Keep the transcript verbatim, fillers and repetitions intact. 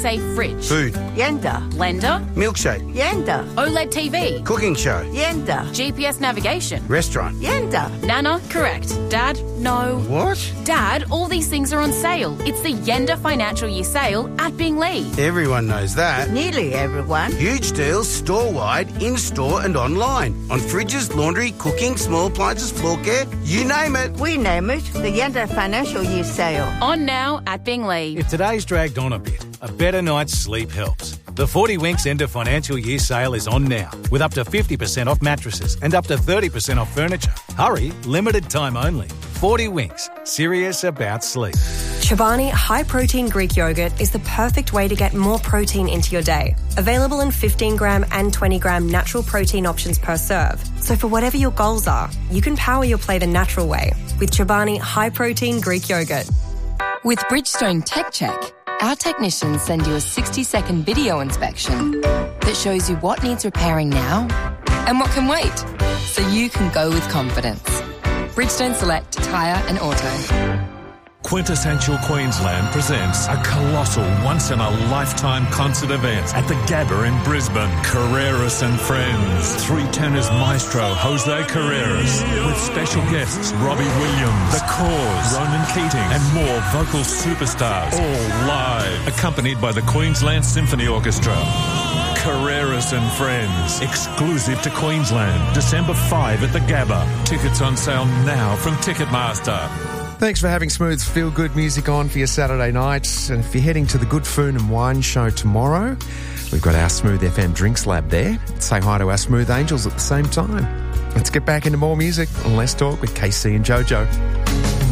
MagSafe fridge. Food. Yenda. Blender. Milkshake. Yenda. OLED T V. Cooking show. Yenda. G P S navigation. Restaurant. Yenda. Nana, correct. Dad, no. What? Dad, all these things are on sale. It's the Yenda Financial Year Sale at Binglee. Everyone knows that. Nearly everyone. Huge deals store-wide, in-store and online. On fridges, laundry, cooking, small appliances, floor care, you name it. We name it the Yenda Financial Year Sale. On now at Binglee. If today's dragged on a bit, a better night's sleep helps. The forty Winks End of Financial Year Sale is on now, with up to fifty percent off mattresses and up to thirty percent off furniture. Hurry, limited time only. forty Winks, serious about sleep. Chobani High Protein Greek Yogurt is the perfect way to get more protein into your day. Available in fifteen gram and twenty gram natural protein options per serve. So for whatever your goals are, you can power your plate a natural way with Chobani High Protein Greek Yogurt. With Bridgestone Tech Check, our technicians send you a sixty second video inspection that shows you what needs repairing now and what can wait, so you can go with confidence. Bridgestone Select Tyre and Auto. Quintessential Queensland presents a colossal once-in-a-lifetime concert event at the Gabba in Brisbane. Carreras and Friends. Three tenors maestro Jose Carreras with special guests Robbie Williams, The Cause, Ronan Keating and more vocal superstars, all live, accompanied by the Queensland Symphony Orchestra. Carreras and Friends, exclusive to Queensland, December fifth at the Gabba. Tickets on sale now from Ticketmaster. Thanks for having Smooth's feel-good music on for your Saturday nights. And if you're heading to the Good Food and Wine show tomorrow, we've got our Smooth F M Drinks Lab there. Say hi to our Smooth Angels at the same time. Let's get back into more music on Let's Talk with K C and Jojo.